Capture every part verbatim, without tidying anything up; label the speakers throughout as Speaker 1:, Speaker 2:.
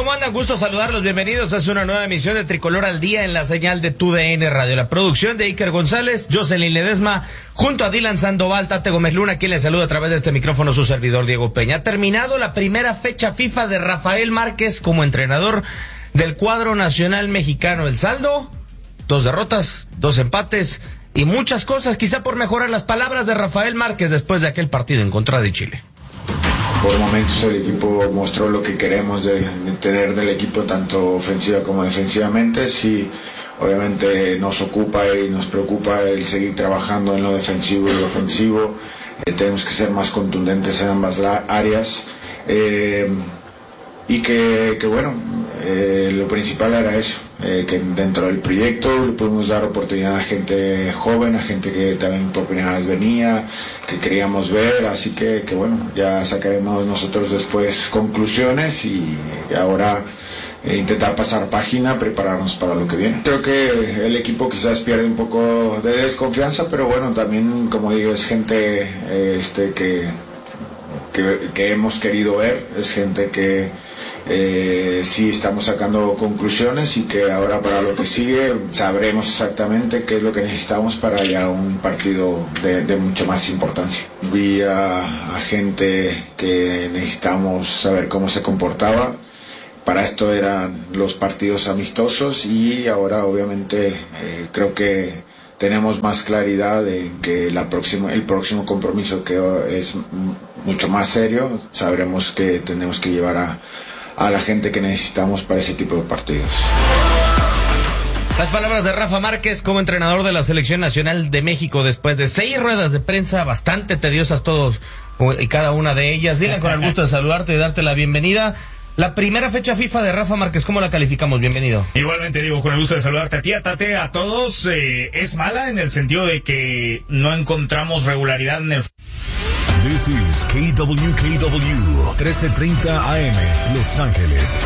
Speaker 1: ¿Cómo andan? Gusto saludarlos, bienvenidos a una nueva emisión de Tricolor al Día en la señal de T U D N Radio. La producción de Iker González, Jocelyn Ledesma, junto a Dylan Sandoval, Tate Gómez Luna, quien les saluda a través de este micrófono, su servidor Diego Peña. Ha terminado la primera fecha FIFA de Rafael Márquez como entrenador del cuadro nacional mexicano. El saldo, dos derrotas, dos empates y muchas cosas, quizá por mejorar las palabras de Rafael Márquez después de aquel partido en contra de Chile.
Speaker 2: Por momentos el equipo mostró lo que queremos de, de tener del equipo, tanto ofensiva como defensivamente. Sí, obviamente nos ocupa y nos preocupa el seguir trabajando en lo defensivo y lo ofensivo. Eh, tenemos que ser más contundentes en ambas áreas. Eh, y que, que bueno, eh, lo principal era eso, eh, que dentro del proyecto le pudimos dar oportunidad a gente joven, a gente que también por primera vez venía, que queríamos ver, así que, que bueno, ya sacaremos nosotros después conclusiones y ahora eh, intentar pasar página, prepararnos para lo que viene. Creo que el equipo quizás pierde un poco de desconfianza, pero bueno, también como digo, es gente eh, este que, que, que hemos querido ver, es gente que Eh, sí estamos sacando conclusiones y que ahora para lo que sigue sabremos exactamente qué es lo que necesitamos para ya un partido de, de mucha más importancia. Vi a, a gente que necesitamos saber cómo se comportaba. Para esto eran los partidos amistosos y ahora obviamente eh, creo que tenemos más claridad en que la próxima, el próximo compromiso, que es mucho más serio, sabremos que tenemos que llevar a a la gente que necesitamos para ese tipo de partidos.
Speaker 1: Las palabras de Rafa Márquez como entrenador de la Selección Nacional de México después de seis ruedas de prensa bastante tediosas todos y cada una de ellas. Dylan, con el gusto de saludarte y darte la bienvenida. La primera fecha FIFA de Rafa Márquez, ¿cómo la calificamos? Bienvenido.
Speaker 3: Igualmente, digo, con el gusto de saludarte a ti, a Tate, a todos. Eh, es mala en el sentido de que no encontramos regularidad en el...
Speaker 4: This is K W K W, trece treinta A M, Los Ángeles.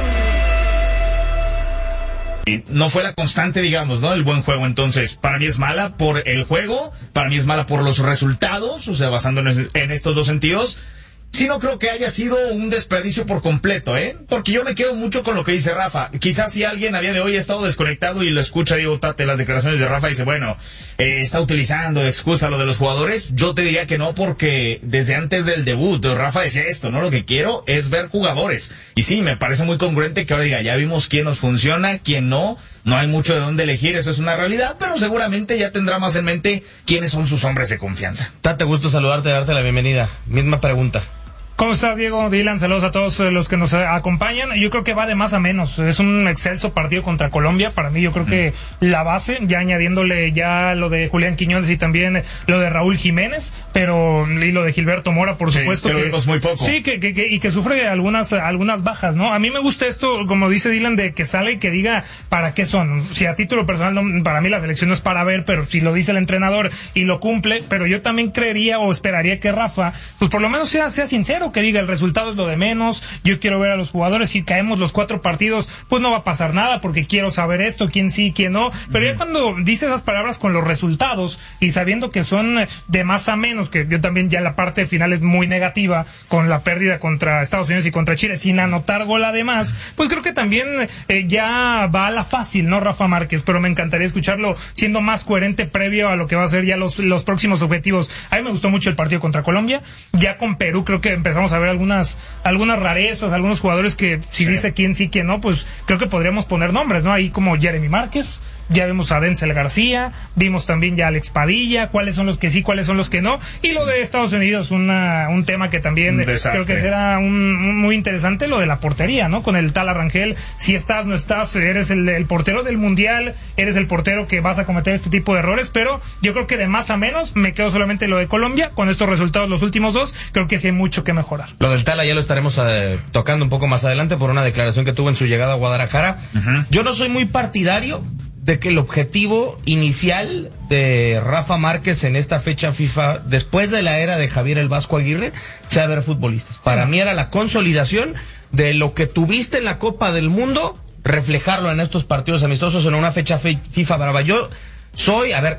Speaker 3: No fue la constante, digamos, ¿no? El buen juego. Entonces, para mí es mala por el juego, para mí es mala por los resultados, o sea, basándonos en estos dos sentidos. Sí, no creo que haya sido un desperdicio por completo, ¿eh? Porque yo me quedo mucho con lo que dice Rafa. Quizás si alguien a día de hoy ha estado desconectado y lo escucha, digo, Tate, las declaraciones de Rafa, y dice, bueno, eh, está utilizando de excusa lo de los jugadores. Yo te diría que no, porque desde antes del debut, Rafa decía esto, ¿no? Lo que quiero es ver jugadores. Y sí, me parece muy congruente que ahora diga, ya vimos quién nos funciona, quién no. No hay mucho de dónde elegir, eso es una realidad, pero seguramente ya tendrá más en mente quiénes son sus hombres de confianza.
Speaker 1: Tate, gusto saludarte y darte la bienvenida. Misma pregunta.
Speaker 5: ¿Cómo estás, Diego? Dylan, saludos a todos los que nos acompañan. Yo creo que va de más a menos. Es un excelso partido contra Colombia. Para mí, yo creo que la base, ya añadiéndole ya lo de Julián Quiñones y también lo de Raúl Jiménez, pero y lo de Gilberto Mora, por supuesto.
Speaker 3: Sí, que lo vimos muy poco.
Speaker 5: Sí, que, que, que, y que sufre algunas, algunas bajas, ¿no? A mí me gusta esto, como dice Dylan, de que sale y que diga para qué son. Si a título personal, no, para mí la selección no es para ver, pero si lo dice el entrenador y lo cumple, pero yo también creería o esperaría que Rafa, pues por lo menos sea, sea sincero, que diga el resultado es lo de menos, yo quiero ver a los jugadores, si caemos los cuatro partidos, pues no va a pasar nada, porque quiero saber esto, quién sí, quién no, pero uh-huh. Ya cuando dice esas palabras con los resultados, y sabiendo que son de más a menos, que yo también ya la parte final es muy negativa, con la pérdida contra Estados Unidos y contra Chile, sin anotar gol además, pues creo que también eh, ya va a la fácil, ¿no, Rafa Márquez? Pero me encantaría escucharlo siendo más coherente previo a lo que va a ser ya los, los próximos objetivos. A mí me gustó mucho el partido contra Colombia, ya con Perú creo que empezamos a ver algunas algunas rarezas, algunos jugadores que si sí. dice quién sí, quién no, pues creo que podríamos poner nombres, ¿no? Ahí como Jeremy Márquez, ya vimos a Denzel García, vimos también ya a Alex Padilla, cuáles son los que sí, cuáles son los que no, y lo de Estados Unidos, una, un tema que también creo que será un, un muy interesante, lo de la portería, ¿no? Con el Tala Rangel, si estás, no estás, eres el, el portero del Mundial, eres el portero que vas a cometer este tipo de errores, pero yo creo que de más a menos, me quedo solamente lo de Colombia, con estos resultados los últimos dos, creo que sí hay mucho que mejorar.
Speaker 1: Lo del Tala ya lo estaremos eh, tocando un poco más adelante por una declaración que tuvo en su llegada a Guadalajara. Uh-huh. Yo no soy muy partidario de que el objetivo inicial de Rafa Márquez en esta fecha FIFA, después de la era de Javier el Vasco Aguirre, sea ver futbolistas. Para mí era la consolidación de lo que tuviste en la Copa del Mundo, reflejarlo en estos partidos amistosos en una fecha FIFA brava. Yo soy, a ver,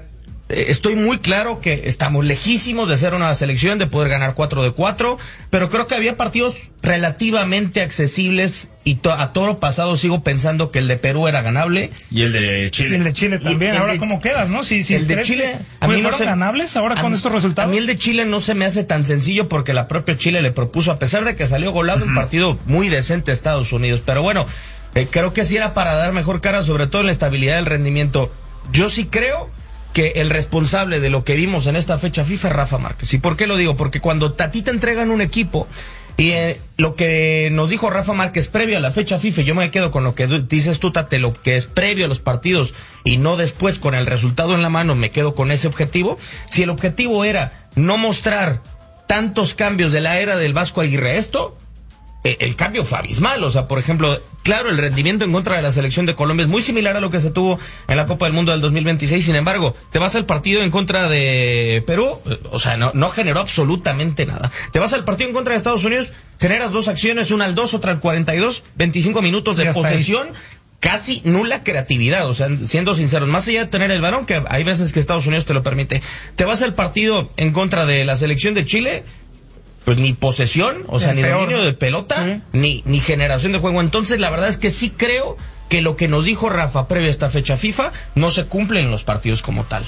Speaker 1: Eh, estoy muy claro que estamos lejísimos de ser una selección, de poder ganar cuatro de cuatro, pero creo que había partidos relativamente accesibles y to- a toro pasado sigo pensando que el de Perú era ganable.
Speaker 3: Y el de Chile.
Speaker 5: Y el de Chile también.
Speaker 1: el
Speaker 5: Ahora,
Speaker 1: de-
Speaker 5: ¿cómo quedas, no? Si, si
Speaker 1: el de
Speaker 5: crees
Speaker 1: Chile,
Speaker 5: que
Speaker 1: a mí no
Speaker 5: fueron
Speaker 1: se-
Speaker 5: ganables ahora
Speaker 1: a
Speaker 5: con
Speaker 1: mí-
Speaker 5: estos resultados.
Speaker 1: A mí el de Chile no se me hace tan sencillo porque la propia Chile le propuso, a pesar de que salió golado, uh-huh. un partido muy decente a Estados Unidos. Pero bueno, eh, creo que sí era para dar mejor cara, sobre todo en la estabilidad del rendimiento. Yo sí creo que el responsable de lo que vimos en esta fecha FIFA es Rafa Márquez. ¿Y por qué lo digo? Porque cuando a ti te entregan un equipo y eh, lo que nos dijo Rafa Márquez previo a la fecha FIFA, yo me quedo con lo que dices tú, Tate, lo que es previo a los partidos y no después con el resultado en la mano, me quedo con ese objetivo. Si el objetivo era no mostrar tantos cambios de la era del Vasco Aguirre, esto, eh, el cambio fue abismal. O sea, por ejemplo, claro, el rendimiento en contra de la selección de Colombia es muy similar a lo que se tuvo en la Copa del Mundo del dos mil veintiséis. Sin embargo, te vas al partido en contra de Perú, o sea, no, no generó absolutamente nada. Te vas al partido en contra de Estados Unidos, generas dos acciones, una al dos, otra al cuarenta y dos, veinticinco minutos de posesión, casi nula creatividad. O sea, siendo sinceros, más allá de tener el balón, que hay veces que Estados Unidos te lo permite, te vas al partido en contra de la selección de Chile, pues ni posesión, o sea,
Speaker 5: el
Speaker 1: ni
Speaker 5: peor,
Speaker 1: dominio
Speaker 5: ¿no?
Speaker 1: de pelota,
Speaker 5: sí.
Speaker 1: ni, ni generación de juego. Entonces, la verdad es que sí creo que lo que nos dijo Rafa previo a esta fecha FIFA no se cumple en los partidos como tal.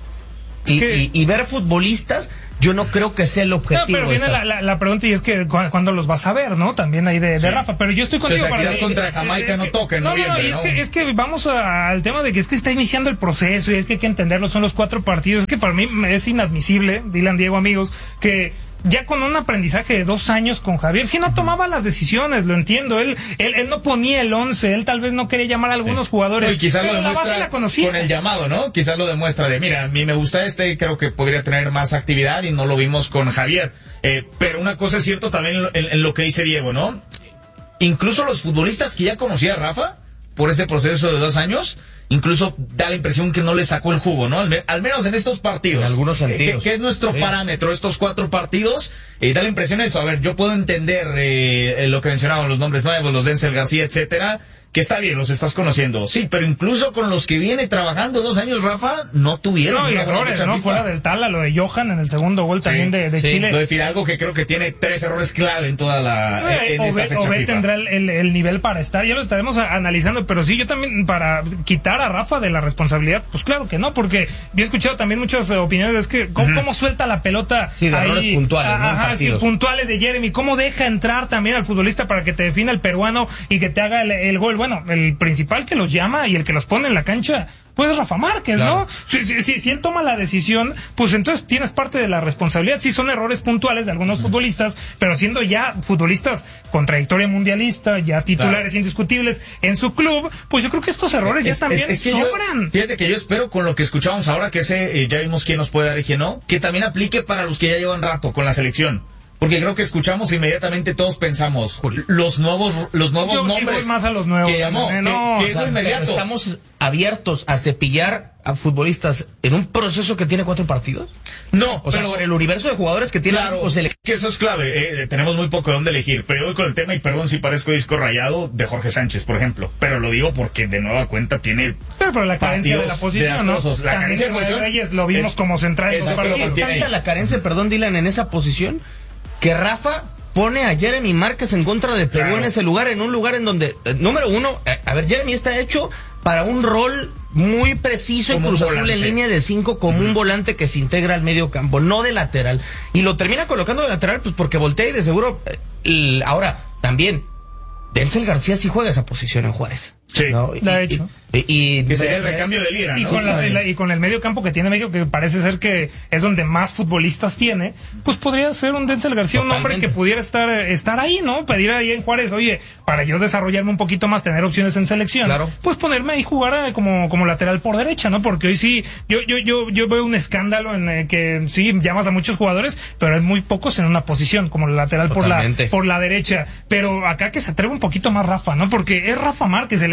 Speaker 1: Y,
Speaker 5: que...
Speaker 1: y, y ver futbolistas, yo no creo que sea el objetivo.
Speaker 5: No, pero viene la, la, la pregunta y es que cu- cuándo los vas a ver, ¿no? También ahí de, de sí. Rafa, pero yo estoy contigo.
Speaker 3: Entonces,
Speaker 5: para
Speaker 3: aquí contra Jamaica no toquen,
Speaker 5: no, no, no, y es, que, es que vamos a, al tema de que es que está iniciando el proceso y es que hay que entenderlo, son los cuatro partidos. Es que para mí es inadmisible, Dylan, Diego, amigos, que ya con un aprendizaje de dos años con Javier, sí no tomaba las decisiones, lo entiendo, él él, él no ponía el once, él tal vez no quería llamar a algunos sí. jugadores,
Speaker 3: no, y quizás
Speaker 5: pero
Speaker 3: lo demuestra
Speaker 5: la base la conocía.
Speaker 3: Con el llamado, ¿no? Quizás lo demuestra de, mira, a mí me gusta este, creo que podría tener más actividad y no lo vimos con Javier. Eh, pero una cosa es cierto también en, en lo que dice Diego, ¿no? Incluso los futbolistas que ya conocía a Rafa, por este proceso de dos años, incluso da la impresión que no le sacó el jugo, ¿no? Al, me, al menos en estos partidos.
Speaker 1: En algunos sentidos.
Speaker 3: Que, que es nuestro
Speaker 1: sí.
Speaker 3: parámetro, estos cuatro partidos, eh, da la impresión de eso. A ver, yo puedo entender eh, lo que mencionaban, los nombres nuevos, los Denzel García, etcétera, que está bien, los estás conociendo. Sí, pero incluso con los que viene trabajando dos años, Rafa, no tuvieron.
Speaker 5: No, y errores, ¿no? FIFA. Fuera del Tala, lo de Johan en el segundo gol sí, también de, de
Speaker 3: sí,
Speaker 5: Chile.
Speaker 3: Lo de Fidalgo, que creo que tiene tres errores clave en toda la...
Speaker 5: Eh,
Speaker 3: en
Speaker 5: o
Speaker 3: esta
Speaker 5: ve,
Speaker 3: fecha
Speaker 5: o ve
Speaker 3: FIFA.
Speaker 5: tendrá el, el, el nivel para estar, ya lo estaremos a, analizando, pero sí, yo también, para quitar a Rafa de la responsabilidad, pues claro que no, porque yo he escuchado también muchas eh, opiniones, es que cómo, uh-huh. cómo suelta la pelota
Speaker 1: sí, de
Speaker 5: ahí,
Speaker 1: errores puntuales,
Speaker 5: a,
Speaker 1: ¿no?
Speaker 5: ajá, sí, puntuales de Jeremy, cómo deja entrar también al futbolista para que te defina el peruano y que te haga el, el gol. Bueno, el principal que los llama y el que los pone en la cancha, pues es Rafa Márquez, claro. ¿no? Si, si, si, si él toma la decisión, pues entonces tienes parte de la responsabilidad. Sí, son errores puntuales de algunos uh-huh. futbolistas, pero siendo ya futbolistas con trayectoria mundialista, ya titulares claro. indiscutibles en su club, pues yo creo que estos errores es, ya también es, es sobran.
Speaker 3: Yo, fíjate que yo espero con lo que escuchamos ahora, que ese, eh, ya vimos quién nos puede dar y quién no, que también aplique para los que ya llevan rato con la selección. Porque creo que escuchamos inmediatamente, todos pensamos, los nuevos, los nuevos
Speaker 5: Yo
Speaker 3: nombres.
Speaker 5: Sí voy más a los nuevos.
Speaker 3: Que llamó,
Speaker 5: eh, no,
Speaker 3: que, que
Speaker 5: o sea,
Speaker 3: es lo inmediato.
Speaker 1: ¿Estamos abiertos a cepillar a futbolistas en un proceso que tiene cuatro partidos?
Speaker 3: No,
Speaker 1: o sea,
Speaker 3: pero
Speaker 1: con el universo de jugadores que tiene,
Speaker 3: claro,
Speaker 1: pues, el...
Speaker 3: que eso es clave. Eh, tenemos muy poco de dónde elegir. Pero yo voy con el tema, y perdón si parezco disco rayado, de Jorge Sánchez, por ejemplo. Pero lo digo porque de nueva cuenta tiene.
Speaker 5: Pero, pero la carencia de la posición, ¿no?
Speaker 3: La carencia de
Speaker 5: posición. Reyes lo vimos es, como central.
Speaker 1: Es, es tanta la carencia, perdón, Dylan, en esa posición, que Rafa pone a Jeremy Márquez en contra de Perú, claro, en ese lugar, en un lugar en donde, eh, número uno, eh, a ver, Jeremy está hecho para un rol muy preciso en Cruz Azul en línea de cinco, como uh-huh. un volante que se integra al medio campo, no de lateral. Y lo termina colocando de lateral, pues porque voltea y de seguro, eh, el, ahora, también, Denzel García sí juega esa posición en Juárez.
Speaker 5: Sí,
Speaker 1: ¿no?
Speaker 5: lo ha hecho.
Speaker 3: Y, y, y sería el recambio de Lira,
Speaker 5: y,
Speaker 3: ¿no?
Speaker 5: con la, la, y con el medio campo que tiene México, que parece ser que es donde más futbolistas tiene, pues podría ser un Denzel García, totalmente, un hombre que pudiera estar estar ahí, ¿no? Pedir ahí en Juárez, oye, para yo desarrollarme un poquito más, tener opciones en selección,
Speaker 1: claro,
Speaker 5: pues ponerme ahí jugar como, como lateral por derecha, ¿no? Porque hoy sí, yo yo yo yo veo un escándalo en eh, que sí, llamas a muchos jugadores, pero hay muy pocos en una posición, como lateral por la, por la derecha. Pero acá que se atreve un poquito más Rafa, ¿no? Porque es Rafa Márquez, se le da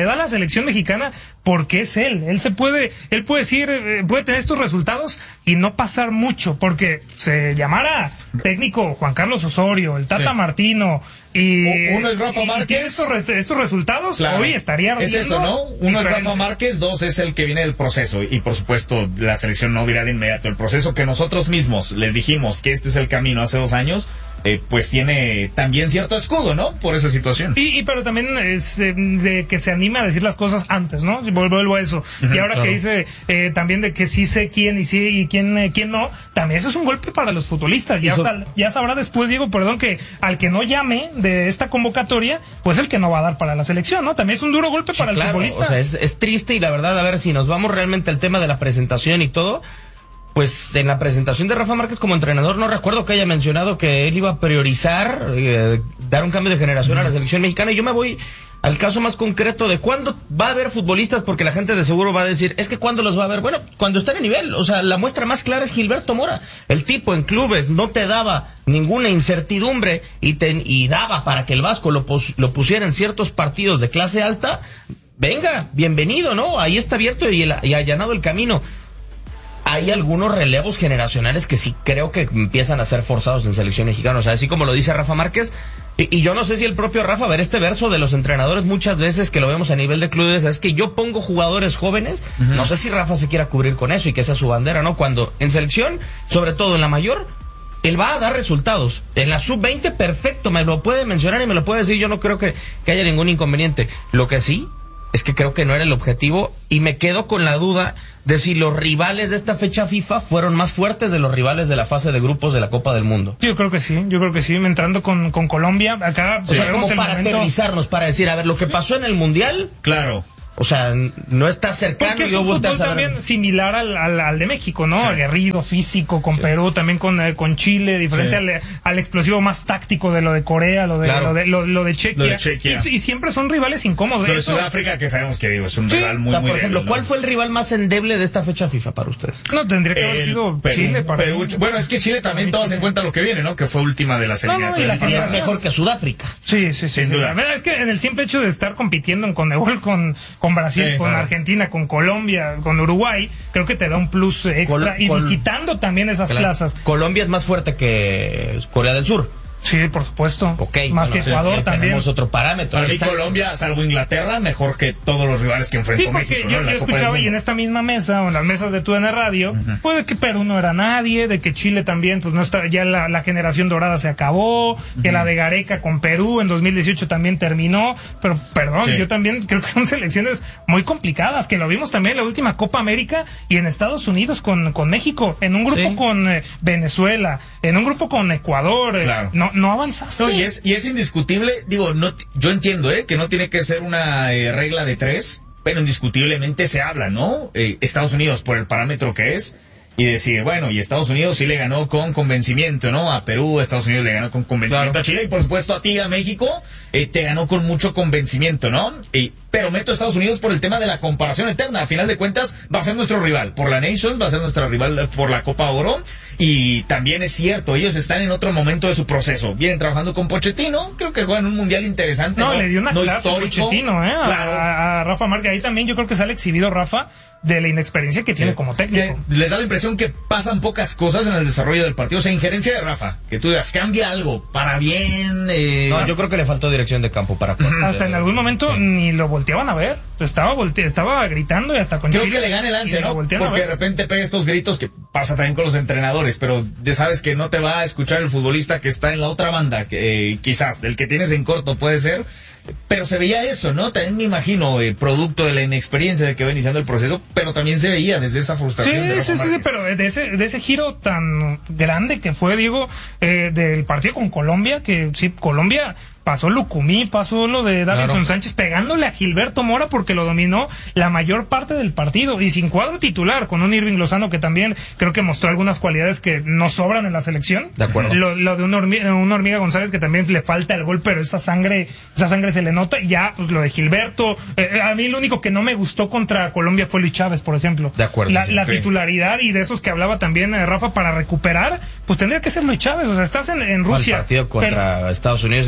Speaker 5: da la selección mexicana porque es él. Él se puede, él puede decir, eh, puede tener estos resultados y no pasar mucho, porque se llamara técnico Juan Carlos Osorio, el Tata sí. Martino, y
Speaker 3: uno es Rafa Márquez.
Speaker 5: Y tiene estos, estos resultados, claro. Hoy estaría
Speaker 3: es eso, ¿no? Uno diferente. Es Rafa Márquez, dos es el que viene del proceso, y por supuesto la selección no dirá de inmediato. El proceso que nosotros mismos les dijimos que este es el camino hace dos años, eh, pues tiene también cierto escudo, ¿no? Por esa situación.
Speaker 5: Y, y pero también es eh, de que se anima a decir las cosas antes, ¿no? Vuelvo a eso. Uh-huh, y ahora claro. que dice eh, también de que sí sé quién y sí y quién eh, quién no, también eso es un golpe para los futbolistas. Ya, sal, ya sabrá después, Diego, perdón, que al que no llame de esta convocatoria, pues el que no va a dar para la selección, ¿no? También es un duro golpe sí, para
Speaker 1: claro,
Speaker 5: el futbolista.
Speaker 1: O sea, es, es triste, y la verdad, a ver, si nos vamos realmente al tema de la presentación y todo, pues en la presentación de Rafa Márquez como entrenador no recuerdo que haya mencionado que él iba a priorizar eh, dar un cambio de generación uh-huh. a la selección mexicana. Y yo me voy al caso más concreto de cuándo va a haber futbolistas, porque la gente de seguro va a decir, es que ¿cuándo los va a ver? Bueno, cuando están en nivel. O sea, la muestra más clara es Gilberto Mora. El tipo en clubes no te daba ninguna incertidumbre y, te, y daba para que el Vasco lo, pos, lo pusiera en ciertos partidos de clase alta. Venga, bienvenido, ¿no? Ahí está abierto y, el, y allanado el camino. Hay algunos relevos generacionales que sí creo que empiezan a ser forzados en selección mexicana, o sea, así como lo dice Rafa Márquez, y, y yo no sé si el propio Rafa, a ver, este verso de los entrenadores muchas veces que lo vemos a nivel de clubes, es que yo pongo jugadores jóvenes, uh-huh. no sé si Rafa se quiera cubrir con eso y que sea su bandera, ¿no? Cuando en selección, sobre todo en la mayor, él va a dar resultados. En la sub veinte, perfecto, me lo puede mencionar y me lo puede decir, yo no creo que, que haya ningún inconveniente. Lo que sí es que creo que no era el objetivo, y me quedo con la duda de si los rivales de esta fecha FIFA fueron más fuertes de los rivales de la fase de grupos de la Copa del Mundo.
Speaker 5: Yo creo que sí, yo creo que sí, entrando con, con Colombia, acá...
Speaker 1: O sea, como para momento... aterrizarnos, para decir, a ver, lo que pasó en el Mundial...
Speaker 3: Claro.
Speaker 1: O sea, no está cercano.
Speaker 5: Porque es un fútbol también similar al, al, al de México, ¿no? Sí. Aguerrido, físico, con sí. Perú, también con, eh, con Chile, diferente sí. al, al explosivo más táctico de lo de Corea, lo de, claro. lo de, lo, lo de Chequia.
Speaker 3: Lo de Chequia.
Speaker 5: Y, y siempre son rivales incómodos.
Speaker 3: Lo de Sudáfrica, que sabemos que digo, es un sí. rival muy,
Speaker 1: o sea,
Speaker 3: muy
Speaker 1: por ejemplo,
Speaker 3: débil,
Speaker 1: ¿cuál
Speaker 3: ¿no?
Speaker 1: fue el rival más endeble de esta fecha FIFA para ustedes?
Speaker 5: No, tendría que haber sido
Speaker 3: Perú,
Speaker 5: Chile. Para
Speaker 3: Perú, bueno, es que Chile también tomas en cuenta lo que viene, ¿no? Que fue última de la serie.
Speaker 5: No, no, y la
Speaker 1: que era mejor que Sudáfrica.
Speaker 5: Sí, sí, sí.
Speaker 3: Sin
Speaker 5: sí.
Speaker 3: duda.
Speaker 5: La es que en el simple hecho de estar compitiendo en Conmebol con, con Brasil, sí, con claro. Argentina, con Colombia, con Uruguay, creo que te da un plus extra. Col- y Col- visitando también esas claro. plazas.
Speaker 1: Colombia es más fuerte que Corea del Sur.
Speaker 5: Sí, por supuesto.
Speaker 1: Okay,
Speaker 5: más
Speaker 1: bueno,
Speaker 5: que Ecuador
Speaker 1: sí,
Speaker 5: también.
Speaker 1: Tenemos otro parámetro.
Speaker 3: Para mí Colombia, salvo Inglaterra, mejor que todos los rivales que enfrentó
Speaker 5: sí, porque
Speaker 3: México.
Speaker 5: Yo,
Speaker 3: ¿no?
Speaker 5: yo escuchaba y en esta misma mesa, o en las mesas de T U D N Radio, uh-huh. pues de que Perú no era nadie, de que Chile también, pues no está, ya la, la generación dorada se acabó, uh-huh. que la de Gareca con Perú en dos mil dieciocho también terminó, pero perdón, sí. yo también creo que son selecciones muy complicadas, que lo vimos también en la última Copa América y en Estados Unidos con, con México, en un grupo sí. con eh, Venezuela, en un grupo con Ecuador, eh, claro. no, no avanzaste.
Speaker 3: No, y es, y es indiscutible, digo, no, yo entiendo, eh, que no tiene que ser una eh, regla de tres, pero indiscutiblemente se habla, ¿no? Eh, Estados Unidos por el parámetro que es, y decir, bueno, y Estados Unidos sí le ganó con convencimiento, ¿no? A Perú, Estados Unidos le ganó con convencimiento claro. a Chile, y por supuesto a ti, a México, eh, te ganó con mucho convencimiento, ¿no? Y, pero meto a Estados Unidos por el tema de la comparación eterna. A final de cuentas, va a ser nuestro rival por la Nations, va a ser nuestro rival por la Copa Oro, y también es cierto, ellos están en otro momento de su proceso. Vienen trabajando con Pochettino, creo que juegan un mundial interesante.
Speaker 5: No,
Speaker 3: no
Speaker 5: le dio una
Speaker 3: no
Speaker 5: clase a Pochettino, ¿eh?
Speaker 3: Claro.
Speaker 5: A, a Rafa Márquez. Ahí también yo creo que sale exhibido Rafa de la inexperiencia que tiene sí. como técnico.
Speaker 3: Que les da la impresión que pasan pocas cosas en el desarrollo del partido. O sea, injerencia de Rafa, que tú digas, cambia algo, para bien. Eh...
Speaker 1: No, yo creo que le faltó dirección de campo para...
Speaker 5: Hasta en algún momento sí. ni lo volteaban a ver. Estaba volte estaba gritando y hasta con
Speaker 3: Creo
Speaker 5: Chile,
Speaker 3: que le gane el ansia, ¿no? Porque de repente pega estos gritos que pasa también con los entrenadores, pero ya sabes que no te va a escuchar el futbolista que está en la otra banda, que eh, quizás el que tienes en corto puede ser, pero se veía eso, ¿no? También me imagino, eh, producto de la inexperiencia de que va iniciando el proceso, pero también se veía desde esa frustración.
Speaker 5: Sí,
Speaker 3: de
Speaker 5: sí, sí, sí, pero de ese, de ese giro tan grande que fue, Diego, eh, del partido con Colombia, que sí, Colombia pasó Lucumí, pasó lo de Davinson claro. Sánchez pegándole a Gilberto Mora porque lo dominó la mayor parte del partido y sin cuadro titular, con un Irving Lozano que también creo que mostró algunas cualidades que no sobran en la selección.
Speaker 1: De acuerdo.
Speaker 5: Lo, lo de un hormiga, un hormiga González que también le falta el gol, pero esa sangre, esa sangre se le nota. Y ya, pues lo de Gilberto. Eh, a mí lo único que no me gustó contra Colombia fue Luis Chávez, por ejemplo.
Speaker 1: De acuerdo.
Speaker 5: La,
Speaker 1: sí,
Speaker 5: la
Speaker 1: okay.
Speaker 5: titularidad y de esos que hablaba también eh, Rafa para recuperar, pues tendría que ser Luis Chávez. O sea, estás en, en Rusia.
Speaker 1: El partido contra
Speaker 5: pero,
Speaker 1: Estados Unidos es inadmisible.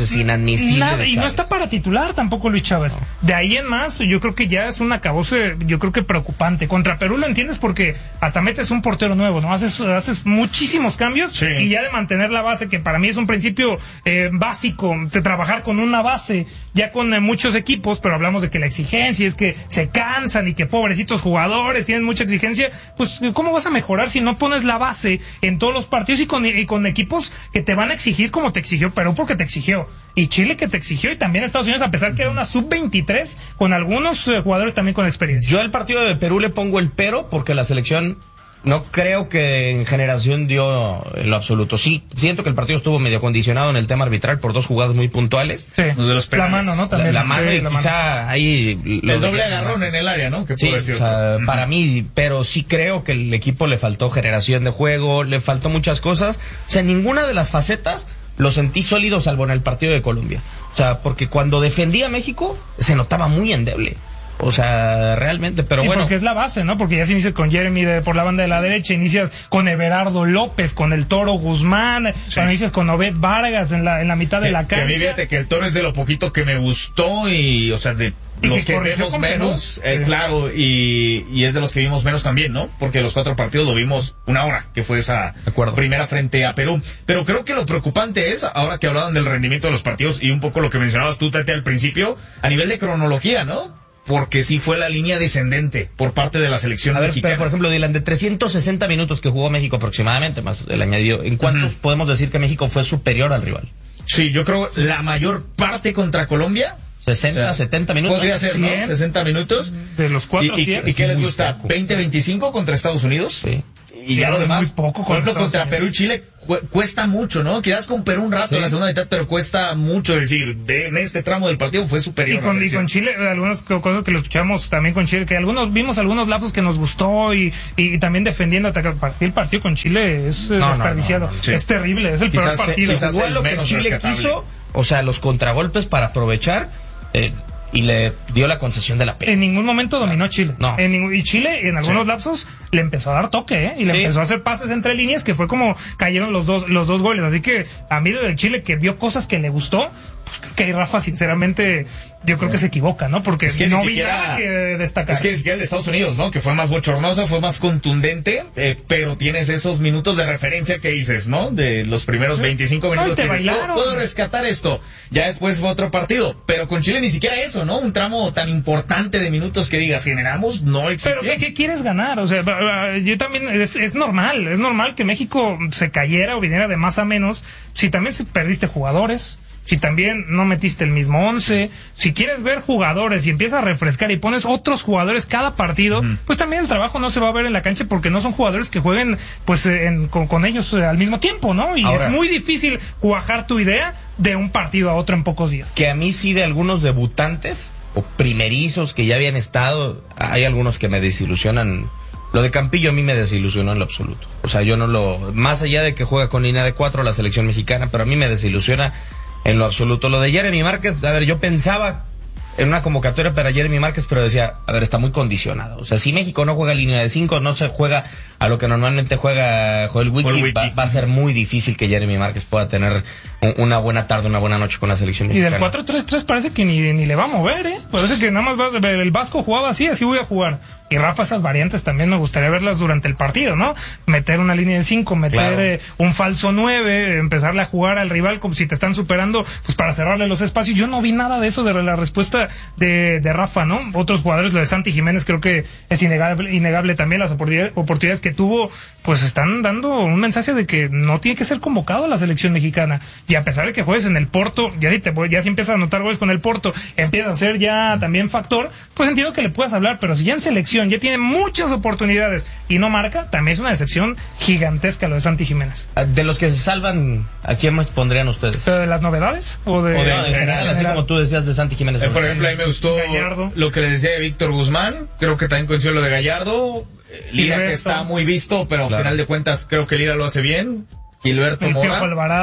Speaker 1: inadmisible.
Speaker 5: Nada, y no está para titular tampoco Luis Chávez. No. De ahí en más, yo creo que ya es un acabose, yo creo que preocupante. Contra Perú lo entiendes porque hasta metes un portero nuevo, ¿no? Haces, haces muchísimos cambios sí. y ya de mantener la base, que para mí es un principio eh, básico, de trabajar con una base, ya con eh, muchos equipos, pero hablamos de que la exigencia es que se cansan y que pobrecitos jugadores tienen mucha exigencia, pues ¿cómo vas a mejorar si no pones la base en todos los partidos y con, y con equipos que te van a exigir como te exigió Perú porque te exigió, y Chile que te exigió, y también Estados Unidos, a pesar que era una sub veintitrés con algunos eh, jugadores también con experiencia?
Speaker 1: Yo al partido de Perú le pongo el pero porque la selección no creo que en generación dio en lo absoluto. Sí, siento que el partido estuvo medio condicionado en el tema arbitral por dos jugadas muy puntuales.
Speaker 5: Sí, de los la mano, ¿no? También.
Speaker 1: La, la mano
Speaker 5: sí,
Speaker 1: y
Speaker 5: la
Speaker 1: quizá
Speaker 5: mano.
Speaker 1: ahí...
Speaker 3: El doble agarrón en el área, ¿no? Que
Speaker 1: sí, o sea, para mí, pero sí creo que el equipo le faltó generación de juego, le faltó muchas cosas. O sea, ninguna de las facetas lo sentí sólido salvo en el partido de Colombia. O sea, porque cuando defendía a México se notaba muy endeble. O sea, realmente, pero
Speaker 5: y
Speaker 1: bueno.
Speaker 5: Porque es la base, ¿no? Porque ya si inicias con Jeremy de, por la banda de la derecha, inicias con Everardo López, con el Toro Guzmán, sí. cuando inicias con Obed Vargas en la en la mitad
Speaker 3: que,
Speaker 5: de la cancha.
Speaker 3: Que a mí, fíjate que el Toro es de lo poquito que me gustó y, o sea, de y los que, que vemos menos, eh, sí. claro, y, y es de los que vimos menos también, ¿no? Porque los cuatro partidos lo vimos una hora, que fue esa primera frente a Perú. Pero creo que lo preocupante es, ahora que hablaban del rendimiento de los partidos y un poco lo que mencionabas tú, Tati, al principio, a nivel de cronología, ¿no? Porque sí fue la línea descendente por parte de la selección
Speaker 1: a ver,
Speaker 3: mexicana.
Speaker 1: Pero, por ejemplo, Dylan, de trescientos sesenta minutos que jugó México aproximadamente, más el añadido, ¿en cuántos uh-huh. podemos decir que México fue superior al rival?
Speaker 3: Sí, yo creo la mayor parte contra Colombia.
Speaker 1: sesenta, o sea, setenta minutos.
Speaker 3: Podría ser, ¿no? sesenta minutos.
Speaker 5: De los cuatro,
Speaker 3: ¿Y, y, ¿y qué les gusta? ¿veinte veinticinco contra Estados Unidos?
Speaker 1: Sí.
Speaker 3: Y ya lo demás,
Speaker 5: muy poco
Speaker 3: por ejemplo, contra Perú y Chile cu cuesta mucho, ¿no? Quedas con Perú un rato sí. en la segunda mitad, pero cuesta mucho. Es decir, de, en este tramo del partido fue superior.
Speaker 5: Y con, y con Chile, algunas cosas que lo escuchamos también con Chile, que algunos vimos algunos lapsos que nos gustó y, y, y también defendiendo atacar. El partido con Chile es no, desperdiciado. No, no, no. Sí. Es terrible, es el
Speaker 3: quizás,
Speaker 5: peor partido.
Speaker 1: Quizás igual lo que Chile rescatable. quiso, o sea, los contragolpes para aprovechar. Eh, y le dio la concesión de la pena.
Speaker 5: En ningún momento dominó Chile.
Speaker 1: No.
Speaker 5: En ningún, y Chile, en algunos sí. lapsos, le empezó a dar toque, ¿eh? Y le sí. empezó a hacer pases entre líneas, que fue como cayeron los dos, los dos goles. Así que, a mí del Chile, que vio cosas que le gustó, pues creo que ahí Rafa, sinceramente, yo creo que se equivoca, ¿no? Porque es que no vi siquiera, nada que destacar.
Speaker 3: Es que ni siquiera el de Estados Unidos, ¿no? Que fue más bochornosa, fue más contundente, eh, pero tienes esos minutos de referencia que dices, ¿no? De los primeros sí. veinticinco minutos.
Speaker 5: No, te bailaron.
Speaker 3: Puedo rescatar esto. Ya después fue otro partido. Pero con Chile ni siquiera eso, ¿no? Un tramo tan importante de minutos que digas, generamos, no existió.
Speaker 5: Pero ¿qué, qué quieres ganar? O sea, yo también, es, es normal, es normal que México se cayera o viniera de más a menos si también perdiste jugadores. Si también no metiste el mismo once, si quieres ver jugadores y empiezas a refrescar y pones otros jugadores cada partido, mm. pues también el trabajo no se va a ver en la cancha porque no son jugadores que jueguen pues en, con, con ellos eh, al mismo tiempo, ¿no? Y ahora, es muy difícil cuajar tu idea de un partido a otro en pocos días.
Speaker 1: Que a mí sí de algunos debutantes o primerizos que ya habían estado, hay algunos que me desilusionan. Lo de Campillo a mí me desilusionó en lo absoluto. O sea, yo no lo... Más allá de que juega con línea de cuatro la selección mexicana, pero a mí me desilusiona en lo absoluto. Lo de Jeremy Márquez, a ver, yo pensaba en una convocatoria para Jeremy Márquez, pero decía, a ver, está muy condicionado. O sea, si México no juega línea de cinco, no se juega a lo que normalmente juega Joel Wiki, va, va a ser muy difícil que Jeremy Márquez pueda tener un, una buena tarde, una buena noche con la selección mexicana.
Speaker 5: Y del cuatro tres tres parece que ni, ni le va a mover, ¿eh? Parece que nada más va a ver, el Vasco jugaba así, así voy a jugar. Y Rafa, esas variantes también me gustaría verlas durante el partido, ¿no? Meter una línea de cinco, meter claro. eh, un falso nueve, empezarle a jugar al rival como si te están superando, pues para cerrarle los espacios. Yo no vi nada de eso de la respuesta de, de Rafa, ¿no? Otros jugadores, lo de Santi Jiménez creo que es innegable, innegable también, las oportunidades, oportunidades que tuvo, pues están dando un mensaje de que no tiene que ser convocado a la selección mexicana. Y a pesar de que juegues en el Porto, ya si, te, ya si empiezas a anotar goles con el Porto, empieza a ser ya también factor, pues entiendo que le puedas hablar, pero si ya en selección ya tiene muchas oportunidades y no marca, también es una decepción gigantesca lo de Santi Jiménez.
Speaker 1: De los que se salvan, ¿a quién más pondrían ustedes?
Speaker 5: ¿Pero de las novedades? ¿O de,
Speaker 1: o de, de en general, general, así como tú decías de Santi Jiménez?
Speaker 3: Eh, por ejemplo, a mí me gustó
Speaker 5: Gallardo.
Speaker 3: Lo que le decía de Víctor Guzmán, creo que también coincidió lo de Gallardo, Lira Gilberto. Que está muy visto, pero claro. Al final de cuentas creo que Lira lo hace bien, Gilberto
Speaker 5: el
Speaker 3: Mora.
Speaker 5: Alvarado.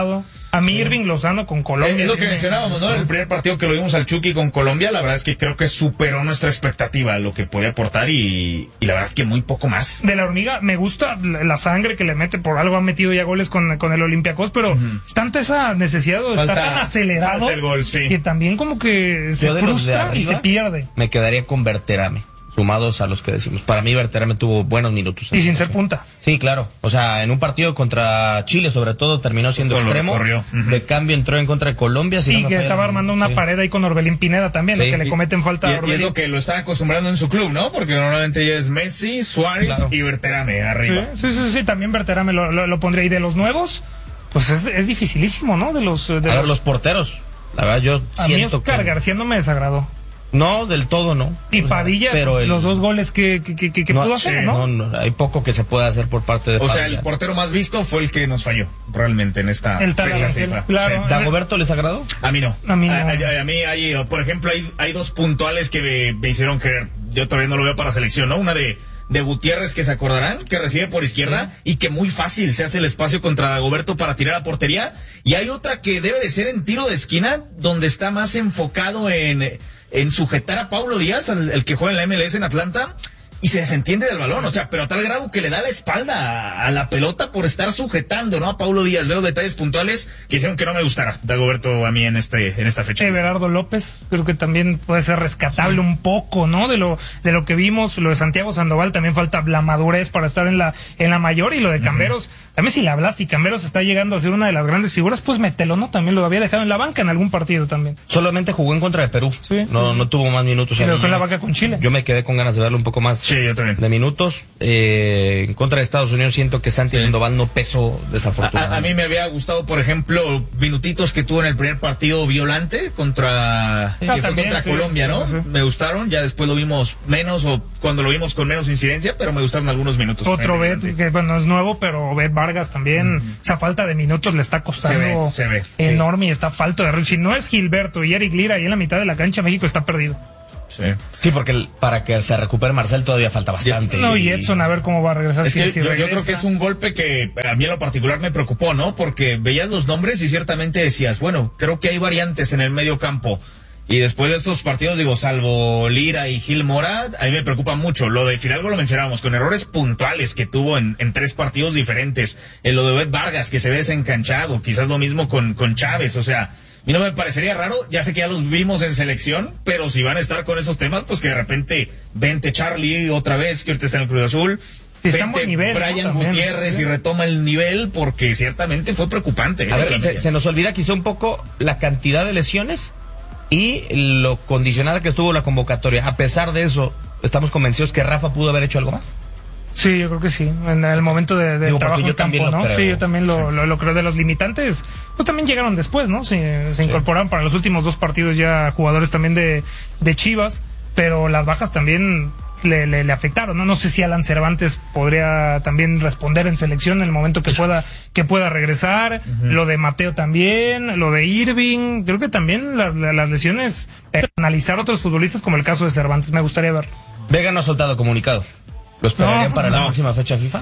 Speaker 5: A mí Irving Lozano con Colombia.
Speaker 3: Es lo que mencionábamos, ¿no? El primer partido que lo vimos al Chucky con Colombia, la verdad es que creo que superó nuestra expectativa, lo que podía aportar y, y la verdad que muy poco más.
Speaker 5: De la Hormiga, me gusta la sangre que le mete, por algo ha metido ya goles con, con el Olympiacos, pero uh-huh. es tanta esa necesidad, falta, está tan acelerado
Speaker 3: el gol, sí.
Speaker 5: que también como que se frustra y se pierde.
Speaker 1: Me quedaría con Berterame, sumados a los que decimos. Para mí Berterame tuvo buenos minutos.
Speaker 5: Y sin ser punta.
Speaker 1: Sí, claro. O sea, en un partido contra Chile, sobre todo, terminó siendo
Speaker 3: Con
Speaker 1: extremo.
Speaker 3: Uh-huh.
Speaker 1: De cambio entró en contra de Colombia. Si
Speaker 5: y
Speaker 1: no
Speaker 5: que estaba armando una
Speaker 1: sí.
Speaker 5: pared ahí con Orbelín Pineda también, sí. que le cometen falta
Speaker 3: y,
Speaker 5: a Orbelín.
Speaker 3: Y es lo que lo están acostumbrando en su club, ¿no? Porque normalmente ya es Messi, Suárez claro. y Berterame arriba.
Speaker 5: Sí, sí, sí, sí también Berterame lo, lo, lo pondría. Y de los nuevos, pues es, es dificilísimo, ¿no? De los... De
Speaker 1: a
Speaker 5: los...
Speaker 1: ver, los porteros. La verdad, yo
Speaker 5: a
Speaker 1: siento
Speaker 5: mí Oscar
Speaker 1: que...
Speaker 5: García no me desagradó.
Speaker 1: No, del todo no.
Speaker 5: Y Padilla, pero pues, el... los dos goles que, que, que, que
Speaker 1: no,
Speaker 5: pudo hacer, ¿no?
Speaker 1: ¿no? No, hay poco que se puede hacer por parte de
Speaker 3: O
Speaker 1: Padilla.
Speaker 3: sea, el portero más visto fue el que nos falló, realmente, en esta
Speaker 5: el
Speaker 3: fecha FIFA.
Speaker 5: Claro.
Speaker 1: Sí. ¿Dagoberto les agradó?
Speaker 3: A mí no.
Speaker 5: A mí no.
Speaker 3: A, a, a mí hay, por ejemplo, hay, hay dos puntuales que me, me hicieron creer. Yo todavía no lo veo para selección, ¿no? Una de... de Gutiérrez, que se acordarán, que recibe por izquierda y que muy fácil se hace el espacio contra Dagoberto para tirar a portería. Y hay otra que debe de ser en tiro de esquina, donde está más enfocado en, en sujetar a Paulo Díaz, el, el que juega en la M L S en Atlanta, y se desentiende del balón, o sea, pero a tal grado que le da la espalda a, a la pelota por estar sujetando, ¿no? A Paulo Díaz. Veo detalles puntuales que hicieron que no me gustara Dagoberto a mí en este en esta fecha.
Speaker 5: Everardo López, creo que también puede ser rescatable sí. un poco, ¿no? De lo de lo que vimos, lo de Santiago Sandoval, también falta la madurez para estar en la en la mayor, y lo de Camberos, uh-huh. también si le hablaste y Camberos está llegando a ser una de las grandes figuras, pues mételo, ¿no? También lo había dejado en la banca en algún partido también.
Speaker 1: Solamente jugó en contra de Perú. Sí. No, no tuvo más minutos.
Speaker 5: Y lo dejó en la banca con Chile.
Speaker 1: Yo me quedé con ganas de verlo un poco más.
Speaker 3: Sí, yo también.
Speaker 1: De minutos. Eh, en contra de Estados Unidos siento que Santi sí. Sandoval no pesó desafortunadamente.
Speaker 3: A, a, a mí me había gustado, por ejemplo, minutitos que tuvo en el primer partido Violante contra,
Speaker 5: sí.
Speaker 3: que
Speaker 5: ah,
Speaker 3: fue
Speaker 5: también,
Speaker 3: contra
Speaker 5: sí.
Speaker 3: Colombia, ¿no? Sí, sí. Me gustaron, ya después lo vimos menos o cuando lo vimos con menos incidencia, pero me gustaron algunos minutos.
Speaker 5: Otro Bet, que bueno, es nuevo, pero Bet Vargas también, mm. esa falta de minutos le está costando
Speaker 3: se ve, se ve,
Speaker 5: enorme
Speaker 3: sí.
Speaker 5: y está falto de... Si no es Gilberto y Eric Lira ahí en la mitad de la cancha, México está perdido.
Speaker 1: Sí. sí, porque el, para que se recupere Marcel todavía falta bastante.
Speaker 5: No, y Edson a ver cómo va a regresar.
Speaker 3: Es
Speaker 5: si,
Speaker 3: que
Speaker 5: si
Speaker 3: yo,
Speaker 5: regresa.
Speaker 3: yo creo que es un golpe que a mí en lo particular me preocupó, ¿no? Porque veías los nombres y ciertamente decías, bueno, creo que hay variantes en el medio campo. Y después de estos partidos, digo, salvo Lira y Gil Mora, a mí me preocupa mucho. Lo de Fidalgo lo mencionábamos, con errores puntuales que tuvo en, en tres partidos diferentes. En lo de Bet Vargas, que se ve desencanchado. Quizás lo mismo con, con Chávez, o sea... A mí no me parecería raro, ya sé que ya los vimos en selección, pero si van a estar con esos temas, pues que de repente vente Charlie otra vez, que ahorita está en el Cruz Azul,
Speaker 5: sí,
Speaker 3: vente
Speaker 5: nivel,
Speaker 3: Brian
Speaker 5: ¿no?
Speaker 3: Gutiérrez
Speaker 5: ¿sí?
Speaker 3: y retoma el nivel, porque ciertamente fue preocupante.
Speaker 1: A ver, se, se nos olvida quizá un poco la cantidad de lesiones y lo condicionada que estuvo la convocatoria. A pesar de eso, ¿estamos convencidos que Rafa pudo haber hecho algo más?
Speaker 5: Sí, yo creo que sí, en el momento de, de
Speaker 1: Digo,
Speaker 5: trabajo
Speaker 1: yo
Speaker 5: en campo,
Speaker 1: también
Speaker 5: ¿no?
Speaker 1: lo creo.
Speaker 5: Sí, yo también lo,
Speaker 1: sí.
Speaker 5: lo, lo creo. De los limitantes, pues también llegaron después, ¿no? Se, se incorporaron para los últimos dos partidos ya jugadores también de, de Chivas, pero las bajas también le, le, le afectaron, ¿no? No sé si Alan Cervantes podría también responder en selección en el momento que pueda, que pueda regresar, uh-huh. lo de Mateo también, lo de Irving, creo que también las, las lesiones, eh, analizar otros futbolistas como el caso de Cervantes, me gustaría ver.
Speaker 1: Vega no ha soltado comunicado. ¿Lo esperarían no, para no. la próxima fecha FIFA?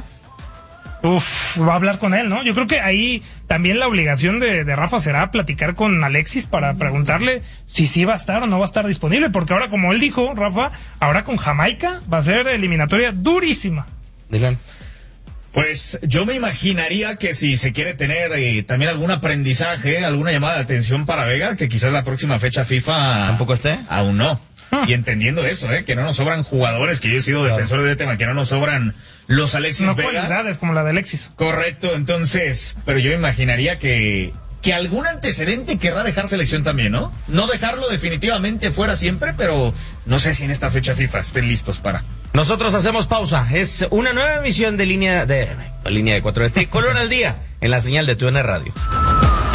Speaker 5: Uf, va a hablar con él, ¿no? Yo creo que ahí también la obligación de, de Rafa será platicar con Alexis para preguntarle si sí va a estar o no va a estar disponible, porque ahora, como él dijo, Rafa, ahora con Jamaica va a ser eliminatoria durísima.
Speaker 1: Dylan.
Speaker 3: Pues yo me imaginaría que si se quiere tener eh, también algún aprendizaje, alguna llamada de atención para Vega, que quizás la próxima fecha FIFA...
Speaker 1: ¿Tampoco esté?
Speaker 3: Aún no. Y entendiendo eso, ¿eh? Que no nos sobran jugadores, que yo he sido claro. defensor de tema, que no nos sobran los Alexis
Speaker 5: no
Speaker 3: Vega.
Speaker 5: No cualidades como la de Alexis.
Speaker 3: Correcto, entonces, pero yo imaginaría que, que algún antecedente querrá dejar selección también, ¿no? No dejarlo definitivamente fuera siempre, pero no sé si en esta fecha FIFA estén listos para...
Speaker 1: Nosotros hacemos pausa. Es una nueva emisión de línea de, línea de cuatro de Tricolor al día en la señal de T U D N Radio.